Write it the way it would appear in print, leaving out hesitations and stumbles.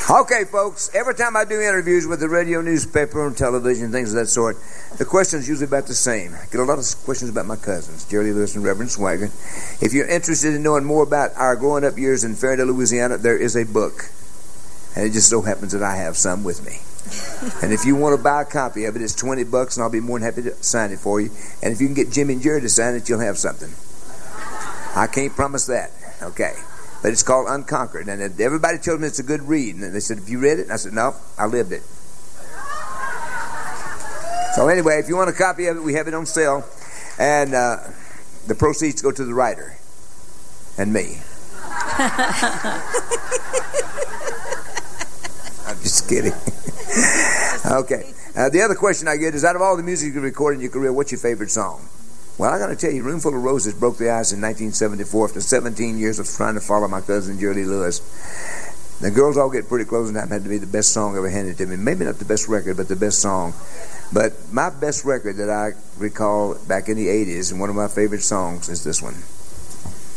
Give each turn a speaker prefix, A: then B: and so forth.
A: Okay, folks, every time I do interviews with the radio, newspaper, and television, things of that sort, the question's usually about the same. I get a lot of questions about my cousins, Jerry Lewis and Reverend Swaggart. If you're interested in knowing more about our growing up years in Fairydale, Louisiana, there is a book. And it just so happens that I have some with me. And if you want to buy a copy of it, it's $20, and I'll be more than happy to sign it for you. And if you can get Jimmy and Jerry to sign it, you'll have something. I can't promise that, okay? But it's called Unconquered. And everybody told me it's a good read. And they said, have you read it? And I said, no, I lived it. So anyway, if you want a copy of it, we have it on sale. And the proceeds go to the writer and me. I'm just kidding. Okay. The other question I get is, out of all the music you recorded in your career, what's your favorite song? Well, I got to tell you, Roomful of Roses broke the ice in 1974 after 17 years of trying to follow my cousin, Jerry Lewis. The Girls All Get Pretty Close, and that had to be the best song ever handed to me. Maybe not the best record, but the best song. But my best record that I recall back in the 80s, and one of my favorite songs, is this one.